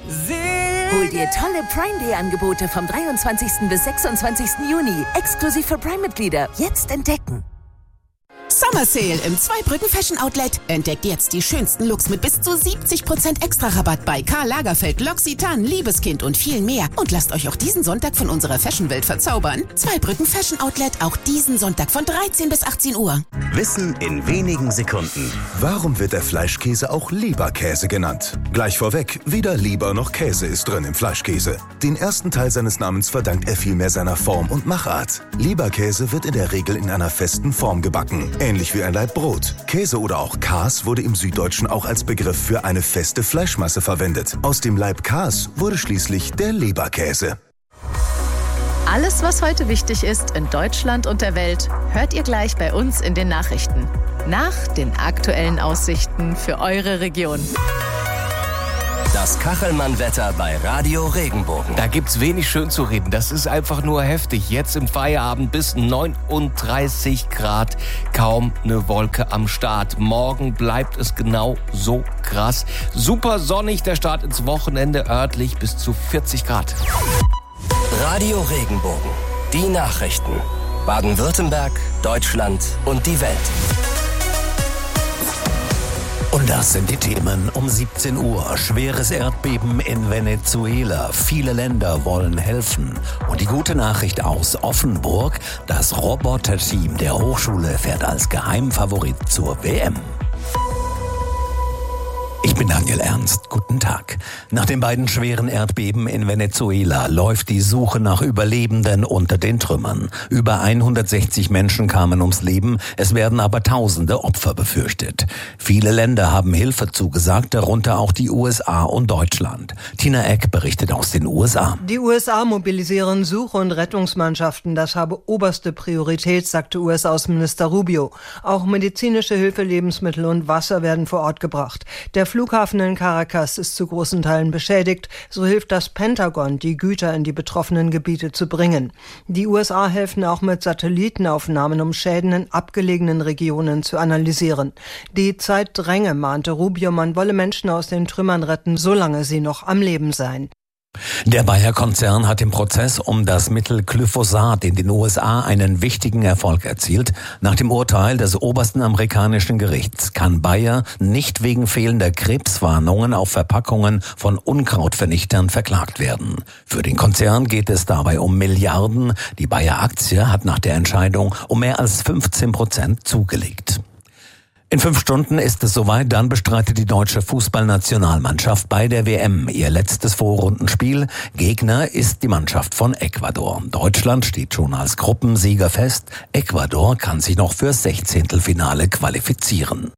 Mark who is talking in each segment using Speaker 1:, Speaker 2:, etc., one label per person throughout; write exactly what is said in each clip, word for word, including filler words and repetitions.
Speaker 1: Hol dir tolle Prime Day Angebote vom dreiundzwanzigsten bis sechsundzwanzigsten Juni. Exklusiv für Prime-Mitglieder. Jetzt entdecken.
Speaker 2: Summer Sale im Zweibrücken Fashion Outlet. Entdeckt jetzt die schönsten Looks mit bis zu siebzig Prozent extra Rabatt bei Karl Lagerfeld, L'Occitane, Liebeskind und viel mehr. Und lasst euch auch diesen Sonntag von unserer Fashionwelt verzaubern. Zweibrücken Fashion Outlet, auch diesen Sonntag von dreizehn bis achtzehn Uhr.
Speaker 3: Wissen in wenigen Sekunden. Warum wird der Fleischkäse auch Leberkäse genannt? Gleich vorweg, weder Leber noch Käse ist drin im Fleischkäse. Den ersten Teil seines Namens verdankt er vielmehr seiner Form und Machart. Leberkäse wird in der Regel in einer festen Form gebacken. Ähnlich wie ein Laib Brot. Käse oder auch Kas wurde im Süddeutschen auch als Begriff für eine feste Fleischmasse verwendet. Aus dem Laib Kas wurde schließlich der Leberkäse.
Speaker 4: Alles, was heute wichtig ist in Deutschland und der Welt, hört ihr gleich bei uns in den Nachrichten. Nach den aktuellen Aussichten für eure Region.
Speaker 5: Das Kachelmann-Wetter bei Radio Regenbogen.
Speaker 6: Da gibt's wenig schön zu reden. Das ist einfach nur heftig. Jetzt im Feierabend bis neununddreißig Grad. Kaum eine Wolke am Start. Morgen bleibt es genau so krass. Super sonnig, der Start ins Wochenende, örtlich bis zu vierzig Grad.
Speaker 5: Radio Regenbogen. Die Nachrichten. Baden-Württemberg, Deutschland und die Welt.
Speaker 7: Und das sind die Themen um siebzehn Uhr. Schweres Erdbeben in Venezuela. Viele Länder wollen helfen. Und die gute Nachricht aus Offenburg. Das Roboter-Team der Hochschule fährt als Geheimfavorit zur W M. Ich bin Daniel Ernst. Guten Tag. Nach den beiden schweren Erdbeben in Venezuela läuft die Suche nach Überlebenden unter den Trümmern. Über hundertsechzig Menschen kamen ums Leben, es werden aber tausende Opfer befürchtet. Viele Länder haben Hilfe zugesagt, darunter auch die U S A und Deutschland. Tina Eck berichtet aus den U S A.
Speaker 8: Die U S A mobilisieren Such- und Rettungsmannschaften. Das habe oberste Priorität, sagte U S-Außenminister Rubio. Auch medizinische Hilfe, Lebensmittel und Wasser werden vor Ort gebracht. Der Flughafen in Caracas ist zu großen Teilen beschädigt. So hilft das Pentagon, die Güter in die betroffenen Gebiete zu bringen. Die U S A helfen auch mit Satellitenaufnahmen, um Schäden in abgelegenen Regionen zu analysieren. Die Zeit dränge, mahnte Rubio, man wolle Menschen aus den Trümmern retten, solange sie noch am Leben seien.
Speaker 7: Der Bayer-Konzern hat im Prozess um das Mittel Glyphosat in den U S A einen wichtigen Erfolg erzielt. Nach dem Urteil des obersten amerikanischen Gerichts kann Bayer nicht wegen fehlender Krebswarnungen auf Verpackungen von Unkrautvernichtern verklagt werden. Für den Konzern geht es dabei um Milliarden. Die Bayer-Aktie hat nach der Entscheidung um mehr als fünfzehn Prozent zugelegt. In fünf Stunden ist es soweit, dann bestreitet die deutsche Fußballnationalmannschaft bei der W M ihr letztes Vorrundenspiel. Gegner ist die Mannschaft von Ecuador. Deutschland steht schon als Gruppensieger fest. Ecuador kann sich noch fürs Sechzehntelfinale qualifizieren.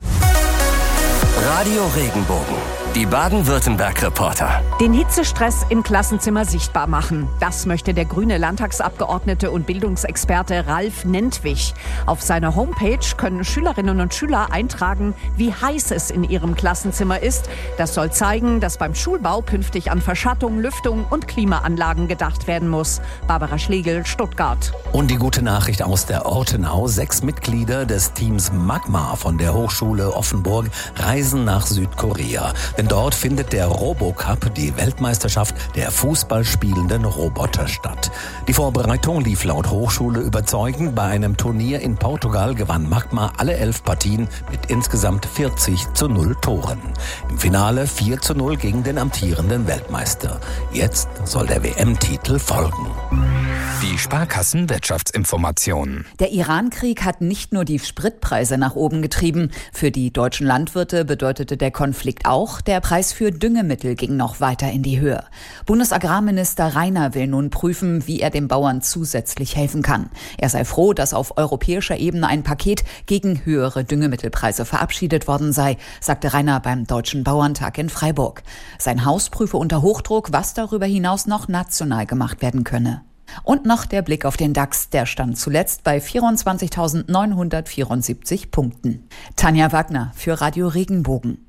Speaker 5: Radio Regenbogen. Die Baden-Württemberg-Reporter.
Speaker 9: Den Hitzestress im Klassenzimmer sichtbar machen. Das möchte der grüne Landtagsabgeordnete und Bildungsexperte Ralf Nentwich. Auf seiner Homepage können Schülerinnen und Schüler eintragen, wie heiß es in ihrem Klassenzimmer ist. Das soll zeigen, dass beim Schulbau künftig an Verschattung, Lüftung und Klimaanlagen gedacht werden muss. Barbara Schlegel, Stuttgart.
Speaker 7: Und die gute Nachricht aus der Ortenau. Sechs Mitglieder des Teams Magma von der Hochschule Offenburg reisen nach Südkorea. Denn dort findet der Robocup, die Weltmeisterschaft der fußballspielenden Roboter, statt. Die Vorbereitung lief laut Hochschule überzeugend. Bei einem Turnier in Portugal gewann Magma alle elf Partien mit insgesamt vierzig zu null Toren. Im Finale vier zu null gegen den amtierenden Weltmeister. Jetzt soll der W M-Titel folgen.
Speaker 10: Die Sparkassen-Wirtschaftsinformationen.
Speaker 11: Der Iran-Krieg hat nicht nur die Spritpreise nach oben getrieben. Für die deutschen Landwirte bedeutete der Konflikt auch, der Preis für Düngemittel ging noch weiter in die Höhe. Bundesagrarminister Reiner will nun prüfen, wie er den Bauern zusätzlich helfen kann. Er sei froh, dass auf europäischer Ebene ein Paket gegen höhere Düngemittelpreise verabschiedet worden sei, sagte Reiner beim Deutschen Bauerntag in Freiburg. Sein Haus prüfe unter Hochdruck, was darüber hinaus noch national gemacht werden könne. Und noch der Blick auf den DAX, der stand zuletzt bei vierundzwanzigtausendneunhundertvierundsiebzig Punkten. Tanja Wagner für Radio Regenbogen.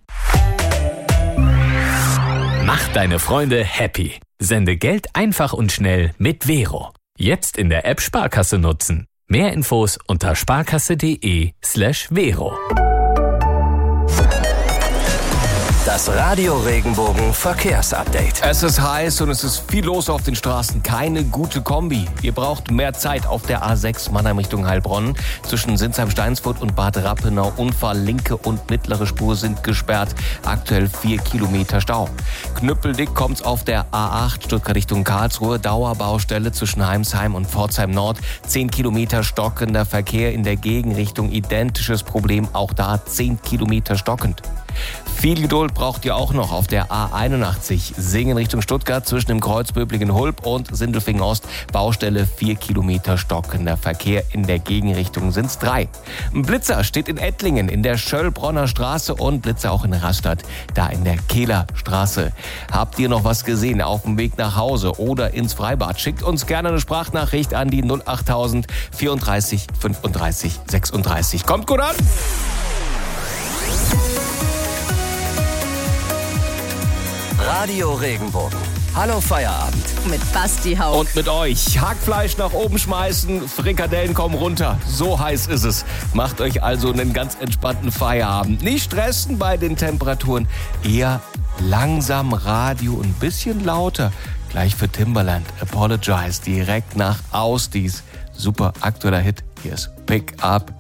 Speaker 12: Mach deine Freunde happy. Sende Geld einfach und schnell mit Vero. Jetzt in der App Sparkasse nutzen. Mehr Infos unter sparkasse.de slash Vero.
Speaker 5: Das Radio Regenbogen Verkehrsupdate.
Speaker 6: Es ist heiß und es ist viel los auf den Straßen. Keine gute Kombi. Ihr braucht mehr Zeit auf der A sechs Mannheim Richtung Heilbronn. Zwischen Sinsheim-Steinsfurt und Bad Rappenau Unfall. Linke und mittlere Spur sind gesperrt. Aktuell vier Kilometer Stau. Knüppeldick kommt's auf der A acht Stuttgart Richtung Karlsruhe. Dauerbaustelle zwischen Heimsheim und Pforzheim Nord. zehn Kilometer stockender Verkehr in der Gegenrichtung. Identisches Problem. Auch da zehn Kilometer stockend. Viel Geduld braucht ihr auch noch auf der A einundachtzig Singen Richtung Stuttgart zwischen dem Kreuz Böblingen-Hulb und Sindelfingen Ost. Baustelle vier Kilometer stockender Verkehr. In der Gegenrichtung sind's drei. Ein Blitzer steht in Ettlingen in der Schöllbronner Straße und Blitzer auch in Rastatt, da in der Kehler Straße. Habt ihr noch was gesehen auf dem Weg nach Hause oder ins Freibad? Schickt uns gerne eine Sprachnachricht an die null achttausend vierunddreißig fünfunddreißig sechsunddreißig. Kommt gut an!
Speaker 5: Radio Regenbogen. Hallo Feierabend.
Speaker 4: Mit Basti Hauck.
Speaker 6: Und mit euch. Hackfleisch nach oben schmeißen, Frikadellen kommen runter. So heiß ist es. Macht euch also einen ganz entspannten Feierabend. Nicht stressen bei den Temperaturen. Eher langsam Radio, ein bisschen lauter. Gleich für Timbaland. Apologize. Direkt nach Ausdies. Super aktueller Hit. Hier ist Pick Up.